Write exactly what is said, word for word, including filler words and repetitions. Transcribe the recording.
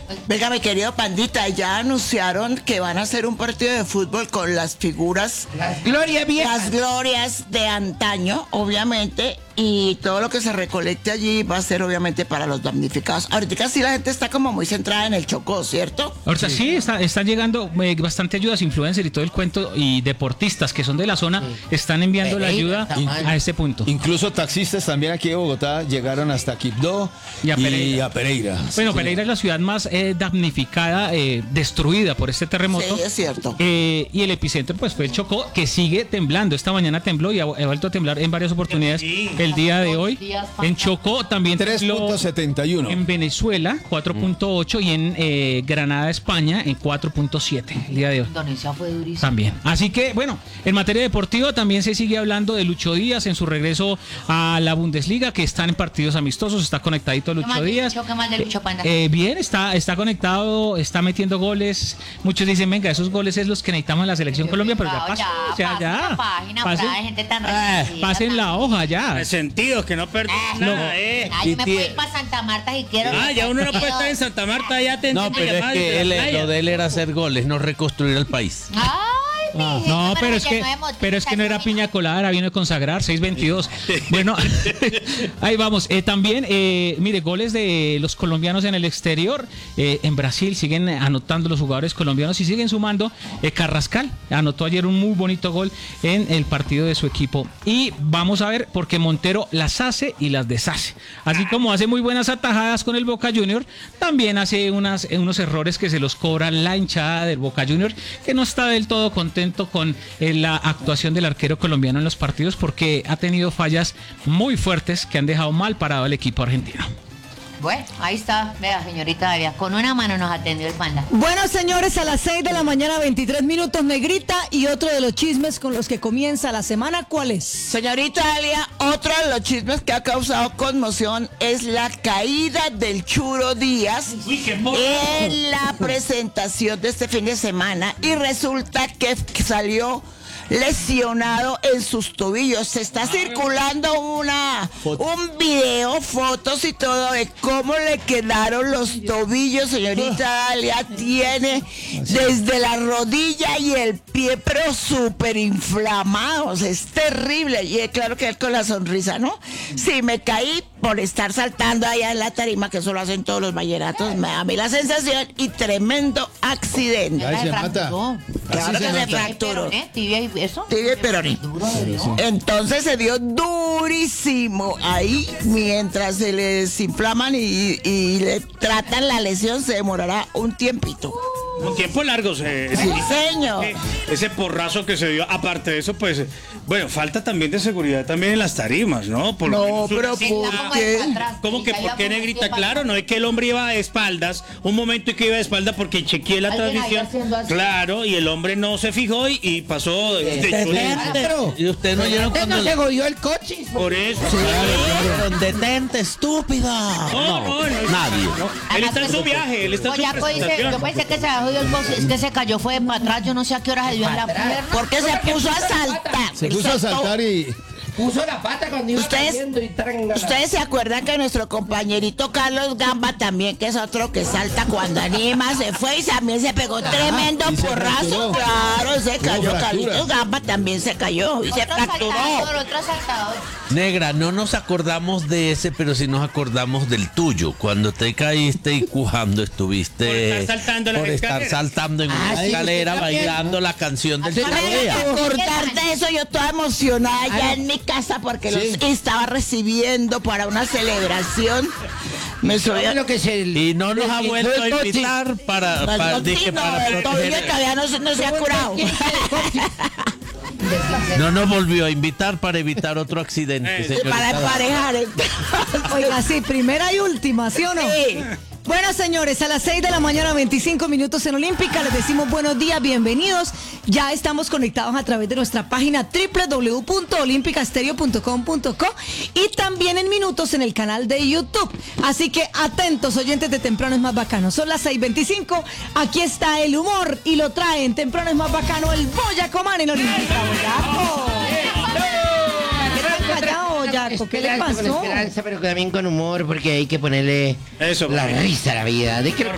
Venga, mi querido Pandita, ya anunciaron que van a hacer un partido de fútbol con las figuras, Las glorias viejas. las glorias de antaño, obviamente, y todo lo que se recolecte allí va a ser obviamente para los damnificados. Ahorita sí la gente está como muy centrada en el Chocó, ¿cierto? Ahorita sí, sí está, están llegando eh, bastante ayudas, influencers y todo el cuento, y deportistas que son de la zona están enviando la ayuda a este punto. Incluso taxistas también aquí de Bogotá llegaron hasta Quibdó Y a Pereira. y a Pereira. Bueno, Sí. Pereira es la ciudad más eh, damnificada, eh, destruida por este terremoto. Sí, es cierto. Eh, y el epicentro pues fue el Chocó, que sigue temblando. Esta mañana tembló y ha, ha vuelto a temblar en varias oportunidades el día de hoy. En Chocó también tres tembló. punto setenta y uno. En Venezuela, cuatro punto ocho, y en eh, Granada, España, en cuatro punto siete el día de hoy. Indonesia fue durísimo. También. Así que, bueno, en materia deportiva también se sigue hablando de Lucho Díaz en su regreso a la Bundesliga, que están en partidos amistosos, está conectadito ¿Qué Lucho más de Díaz. Lucho? ¿Qué más de Lucho, Panda? Eh, bien, está, está conectado, está metiendo goles. Muchos dicen, venga, esos goles es los que necesitamos en la selección Colombia, pero ya No, pasó. O sea, pasen ya. la página, Pasen- por ahí, gente tan Ah, resentida, pasen la tan- hoja ya. Resentidos, que no perdí Ah, nada, eh. Ay, yo me puedo ir para Santa Marta si quiero. Ah, ya uno no puede estar en Santa Marta, ya te No, pero es que él, lo de él era hacer goles, no reconstruir el país. Ay, mi hija, No, pero me es que, llenó de motivación. pero es que no era piña colada, era vino de consagrar, seis veintidós. Bueno, ahí vamos. Eh, también, eh, mire, goles de los colombianos en el exterior. Eh, en Brasil siguen anotando los jugadores colombianos y siguen sumando. Eh, Carrascal anotó ayer un muy bonito gol en el partido de su equipo. Y vamos a ver, porque Montero las hace y las deshace. Así como hace muy buenas atajadas con el Boca Junior, también hace unas, unos errores que se los cobra la hinchada del Boca Junior, que no está del todo contento con eh, la actuación del arquero colombiano en los partidos, porque ha tenido fallas muy fuertes que han dejado mal parado al equipo argentino. Bueno, ahí está, vea, señorita Dalia, con una mano nos atendió el Panda. Bueno, señores, a las seis de la mañana, veintitrés minutos, Negrita, y otro de los chismes con los que comienza la semana, ¿cuál es? Señorita Alia, otro de los chismes que ha causado conmoción es la caída del Churo Díaz en la presentación de este fin de semana, y resulta que salió lesionado en sus tobillos. Se está circulando una un video, fotos y todo de cómo le quedaron los tobillos, señorita Dalia. Tiene desde la rodilla y el pie, pero súper inflamados. Es terrible. Y es claro que él con la sonrisa, ¿no? Sí, me caí por estar saltando allá en la tarima, que eso lo hacen todos los vallenatos. Me da a mí la sensación, y tremendo accidente. Ahí se mata. fracturó. Claro Así que se se mata. fracturó. ¿Eh? Tibia y eso. Tibia y peroné. Duro de eso. Entonces se dio durísimo ahí, mientras se le desinflaman y, y le tratan la lesión, se demorará un tiempito. Un tiempo largo. Se, Sí, ese- señor. Ese porrazo que se dio. Aparte de eso, pues, bueno, falta también de seguridad también en las tarimas, ¿no? Por lo No, menos pero una- Sí, ¿por está como qué? para atrás, ¿Cómo sí, que ya por iba qué, como Negrita? siempre Claro, para- no es que el hombre iba de espaldas, un momento y que iba de espaldas porque chequeé la Alguien ahí transmisión. haciendo así. Claro, y el hombre no se fijó y, y pasó de, de Detente. Y usted no oyeron Usted cuando no se jodió el coche. por eso. dijeron, detente, estúpida. No, no, no, nadie. no. Él está en su viaje, él está en su Boyaco dice, presentación. yo pensé que se había jodido el box, es que se cayó, fue de para atrás, yo no sé a qué hora se dio en la pierna. Porque se puso a saltar. Se puso a saltar y Puso la pata cuando iba Ustedes- cayendo y trangala. Ustedes se acuerdan que nuestro compañerito Carlos Gamba también, que es otro que salta cuando anima, se fue y también se pegó tremendo y se porrazo. fracturó. Claro, se Tuvo cayó. fractura. Carlitos Gamba también se cayó y se Otro fracturó. saltador, otro saltador. Negra, no nos acordamos de ese, pero sí nos acordamos del tuyo. Cuando te caíste y cuando estuviste Por estar saltando en las por estar escaleras. saltando en una Ah, sí, escalera usted también. bailando la canción del A ver, Chorrea. acordar de eso, yo toda emocionada ya en mi casa porque los estaba recibiendo para una celebración. Me subí ¿Sabe lo que es el- Y no nos ha el- vuelto a el coche? invitar para, para, el dije, tocino, para el tobillo proteger. todavía no, se- no se ha curado. No nos volvió a invitar para evitar otro accidente, Eh, señorita. Para emparejar. Oiga, sí, primera y última, ¿sí o no? Sí. Bueno, señores, a las seis de la mañana, veinticinco minutos en Olímpica, les decimos buenos días, bienvenidos. Ya estamos conectados a través de nuestra página doble u doble u doble u punto olímpica estéreo punto com punto co y también en minutos en el canal de YouTube. Así que atentos, oyentes de Temprano es Más Bacano. Son las seis veinticinco, aquí está el humor y lo trae en Temprano es Más Bacano el Boyaco Man en Olímpica. Boyaco. Callado, Boyaco, ¿qué le Esperanza, con pasó? esperanza, pero también con humor, porque hay que ponerle Eso, la porque- risa a la vida. ¿De qué